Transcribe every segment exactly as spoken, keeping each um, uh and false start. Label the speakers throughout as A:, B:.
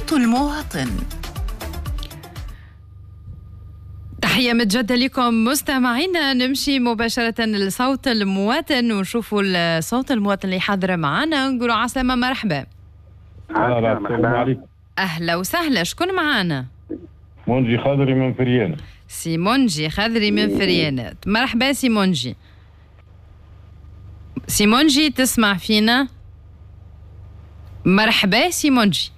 A: صوت المواطن. تحية متجددة لكم مستمعينا. نمشي مباشرة لصوت المواطن ونشوفوا صوت المواطن اللي حاضر معنا. نقولوا عسلامة، مرحبا.
B: أهلا مرحبا.
A: أهلا وسهلا. شكون معنا؟
B: مونجي خضري من فريانة.
A: سيمونجي خضري من فريانة. مرحبا سيمونجي. سيمونجي تسمع فينا؟ مرحبا سيمونجي.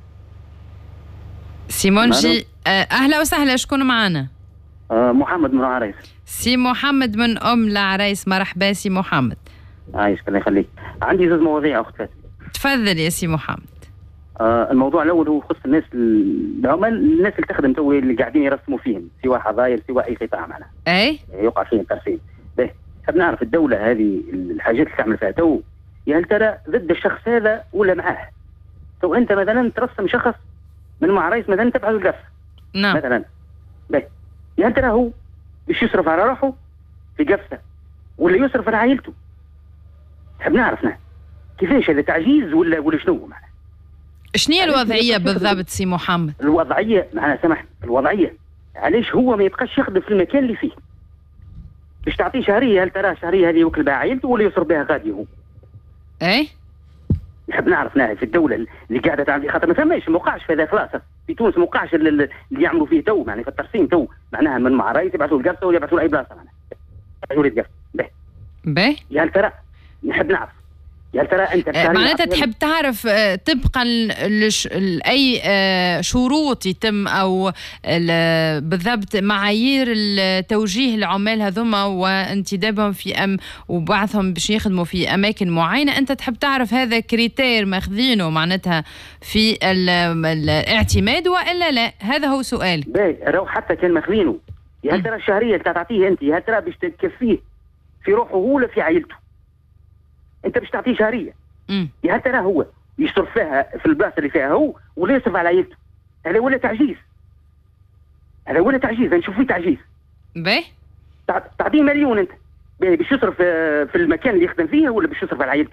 A: سيمونجي أهلا وسهلا. شكون معنا؟
C: أه محمد من العرايس.
A: سي محمد من أم العرايس. مرحبا سي محمد.
C: عايش الله يخليك. عندي زوج مواضيع أخت فاتن.
A: تفضل يا سي محمد.
C: أه الموضوع الأول هو يخص الناس العمال، الناس اللي تخدم تو اللي قاعدين يرسموا فيهم سواء حظاير سواء أي قطاع معنا.
A: أي
C: يقع فيهم ترسيم. باهي حاب نعرف الدولة هذه الحاجات اللي تعمل فيها تو، يا هل ترى ضد الشخص هذا ولا معاه؟ تو أنت مثلا ترسم شخص من معرايس مثلا تبع القف.
A: نعم.
C: مثلا باهي يا هل ترى هو باش يصرف على روحه في قفته ولا يصرف على عائلته؟ حاب نعرف نحن كيفاش هذا تعجيز ولا ولا شنو معنا؟
A: شنو هي الوضعيه بالضبط سي محمد؟
C: الوضعيه معنا سمح الوضعيه علاش هو ما يبقاش يخدم في المكان اللي فيه باش تعطيه شهريه؟ هل ترى الشهريه هذه يوكل بها عائلته ولا يصرف بها غادي هو؟
A: ايه
C: نحب نعرف نحن في الدوله اللي قاعده تعمل، خاطر ما فماش ما وقعش في هذا خلاص في تونس، ما وقعش اللي يعملوا فيه تو يعني في الترسيم تو معناها من معرايس يبعثوا القفصه ولا يبعثوا لاي بلاصه معناها يبعثوا لي القفصه. باهي
A: باهي
C: يا هل ترى نحب نعرف يا ترى انت
A: آه معناتها تحب تعرف آه طبقا لاي آه شروط يتم او بالضبط معايير توجيه العمال هذوما وانتدابهم في ام وبعثهم باش يخدموا في اماكن معينه، انت تحب تعرف هذا كريتير ماخذينه معناتها في الاعتماد والا لا؟ هذا هو سؤالك.
C: باهي راهو حتى كان ماخذينه يا هل ترى الشهريه اللي تعطيه انت يا هل ترى باش تكفيه في روحه هو ولا في عائلته؟ انت باش تعطيه شهريه يا هل ترى هو يصرف فيها في البلاصه اللي فيها هو ولا يصرف على عائلته؟ هذا ولا تعجيز، هذا ولا تعجيز، نشوف فيه تعجيز.
A: باهي
C: تعطيه مليون انت باش يصرف في المكان اللي يخدم فيه ولا باش يصرف على عائلته؟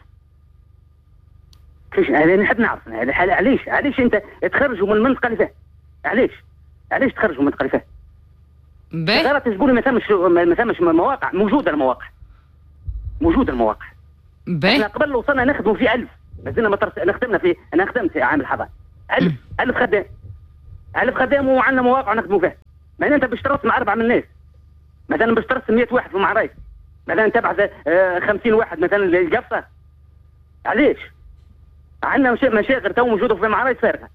C: كيفاش هذا نحب نعرف هذا علاش علاش انت تخرجوا من المنطقه اللي فيها؟ علاش علاش تخرجوا من المنطقه اللي فيها؟
A: باهي
C: غير تجيبوا لي ما ثمش ما ثمش مواقع موجوده، المواقع موجوده المواقع.
A: باهي
C: احنا قبل وصلنا نخدموا في ألف مازلنا ما ترس... نخدمنا في انا خدمت في عام الحضانه ألف ألف خدام ألف خدام وعندنا مواقع نخدموا فيها. مثلا انت باش ترسم اربعه من الناس مثلا باش ترسم مئة واحد في معرايس مثلا تبعث آه خمسين واحد مثلا للقفصه. علاش؟ عندنا مشاغل تو موجوده في معرايس فارغه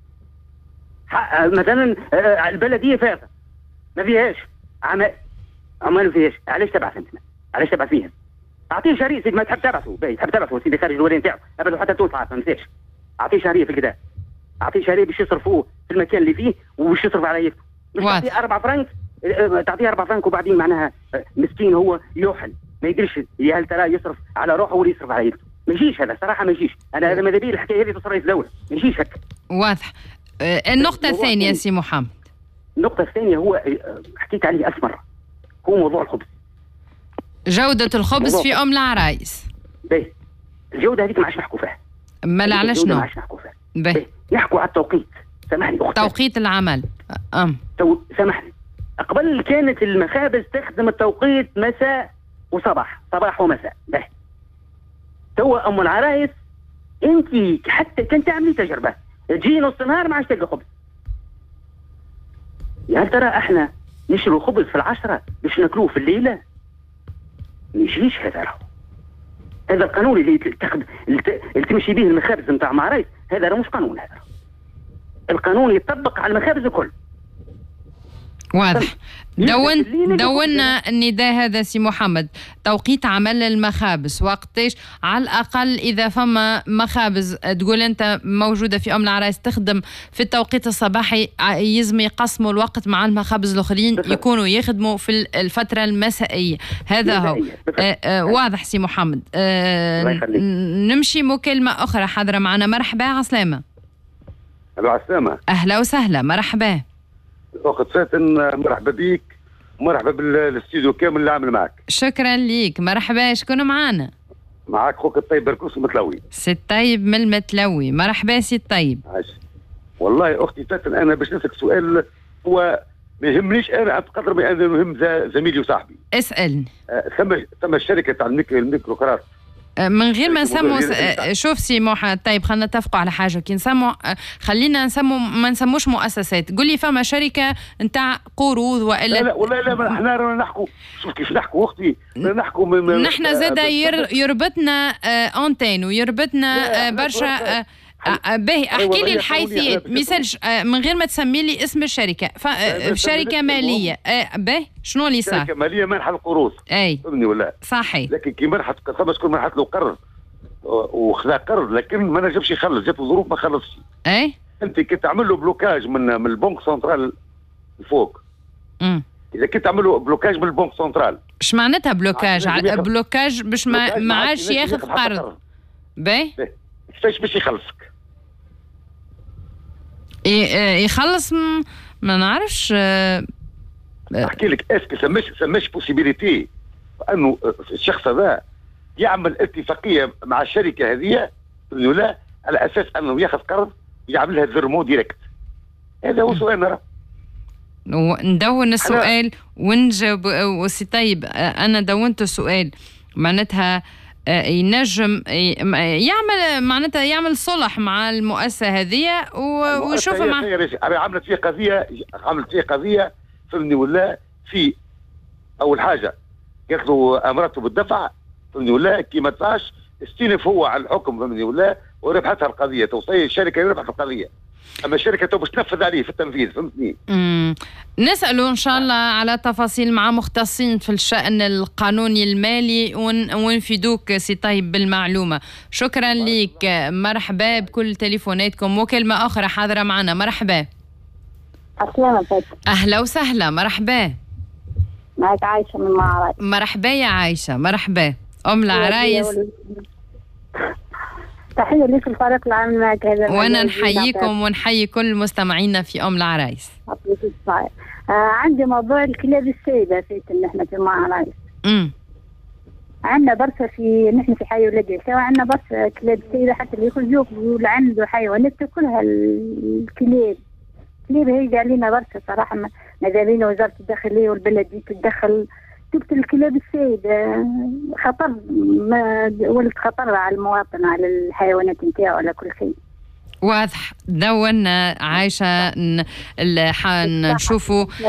C: مثلا آه البلديه فارغه ما فيهاش عمال عمال ما فيهاش. علاش تبعث انت؟ علاش تبعث فيها؟ اعطيه شهريه سيدي ما تحب تبعثه باهي تحب تبعثه سيدي خارج الوالدين تاعو ابدا حتى تونس ما نساش. اعطيه شهريه في الكتاب، اعطيه شهريه باش يصرفوه في المكان اللي فيه وباش يصرف على يده. مش تعطيه أربعة فرنك تعطيه أربعة فرنك وبعدين معناها مسكين هو يوحل ما يدريش يا هل ترى يصرف على روحه ولا يصرف على يده. ما يجيش هذا صراحه ما يجيش. انا هذا ماذا بي الحكايه هذه تصرف الدوله ما يجيش هكا.
A: واضح. النقطه الثانيه سي محمد.
C: النقطه الثانيه هو حكيت عليه ألف مره هو موضوع الخبز.
A: جودة الخبز في أم العرايس.
C: باهي الجودة هذيك ما عادش نحكوا فيها.
A: ما على شنو؟
C: ما عادش نحكوا فيها.
A: باهي
C: نحكوا على التوقيت. سامحني أختي.
A: توقيت العمل. أم.
C: تو سامحني. قبل كانت المخابز تخدم التوقيت مساء وصباح، صباح ومساء. باهي. تو أم العرايس أنت حتى كان تعملي تجربة تجي نص نهار ما عادش تلقى خبز. يا هل ترى احنا نشرو خبز في العشرة باش ناكلوه في الليلة؟ ما يجيش هذا راهو. هذا القانون اللي تاخذ اللي تمشي به المخابز نتاع معرايس هذا راه مش قانون. هذا القانون يطبق على المخابز الكل.
A: واضح. دون دوننا النداء هذا سي محمد. توقيت عمل المخابز وقتاش على الاقل اذا فما مخابز تقول انت موجوده في ام العرايس تخدم في التوقيت الصباحي يلزم يقسموا الوقت مع المخابز الاخرين يكونوا يخدموا في الفتره المسائيه. هذا هو. آه آه واضح سي محمد. آه نمشي مكالمه اخرى حاضره معنا. مرحبا عسلامه.
D: عسلامه.
A: اهلا وسهلا مرحبا.
D: اخت فاتن مرحبا بيك ومرحبا بالاستوديو كامل اللي عامل معك.
A: شكرا ليك. مرحبا. شكون معانا؟
D: معاك خوك الطيب بركوس المتلوي.
A: سي الطيب من المتلوي. مرحبا سي الطيب.
D: عايش. والله اختي فاتن انا باش نسالك سؤال هو ما يهمنيش انا بقدر ما انه يهم زميلي وصاحبي.
A: اسالني.
D: آه ثم ثم الشركه تاع الميكروكرات
A: من غير ما نسموا. شوف سي موحى، طيب خلينا نتفقوا على حاجه، كي نسموا خلينا نسموا ما نسموش مؤسسات. قول لي فما شركه نتاع قروض والا
D: لا لا والله لا، احنا رانا نحكوا، شوف كيف نحكوا اختي، نحكوا
A: نحن زاد يربطنا اونتين ويربطنا برشا. باهي احكي لي الحيثيات، مثالش من غير ما تسمي لي اسم الشركه. شركه ماليه باهي شنو اللي صار؟
D: شركه ماليه منحه القروض.
A: اي
D: فهمني ولا؟
A: صحيح.
D: لكن كي منحت ثم شكون منحت له قرض وخذا قرض لكن ما نجمش يخلص، جات ظروف ما خلصش.
A: اي
D: انت كي تعمل له بلوكاج من من البنك سنترال الفوق.
A: امم
D: اذا كنت تعمل له بلوكاج من البنك سنترال.
A: اش معناتها بلوكاج؟ بلوكاج باش ما ما عادش ياخذ قرض. باهي
D: كيفاش باش يخلصك؟
A: يخلص ما نعرفش.
D: احكي لك اسكي سماش سماش بوسيبيليتي انه الشخص هذا يعمل اتفاقيه مع الشركه هذه ولا على اساس انه ياخذ قرض يعمل لها فيرمو ديريكت. هذا هو سؤالنا.
A: ندون السؤال ونجاوب. وسي طيب انا دونت السؤال معناتها ينجم يعمل معناتها يعمل صلح مع المؤسسه هذه ويشوف مع
D: عملت فيه قضيه عملت فيه قضيه فهمني ولا في اول حاجه قالت له امرته بالدفع فهمني ولا كي ما دفعش استلف هو على الحكم فهمني ولا وربحتها القضيه. توصي الشركه ربحت القضيه اما الشركه تو باش تنفذ عليه في التنفيذ. فهمتني؟
A: امم نسالوا ان شاء الله على تفاصيل مع مختصين في الشان القانوني المالي ونفيدوك سي طيب بالمعلومه. شكرا لك، مرحبا بكل تليفوناتكم. وكلمه اخرى حاضره معنا. مرحبا. اهلا وسهلا. مرحبا.
E: معك عايشه من معرض.
A: مرحبا يا عايشه. مرحبا ام العرايس.
E: تحية ليك الفريق العام معك هذا.
A: وانا نحييكم ونحيي كل مستمعينا في ام العرايس.
E: آه عندي موضوع الكلاب السيدة في نحن في ام العرايس.
A: امم
E: عندنا برشا في نحن في حي ولاد الشوا عندنا برشا كلاب سيدة حتى اللي يخرجوا يقول عنده حيوانات كلها الكلاب. الكلاب هي علينا برشا صراحة. ماذا بينا وزارة الداخلية والبلدية تتدخل تقتل الكلاب السيدة. خطر ما ولد خطر على المواطن على الحيوانات نتاعو على كل شيء.
A: واضح. دورنا عايشة نشوفوا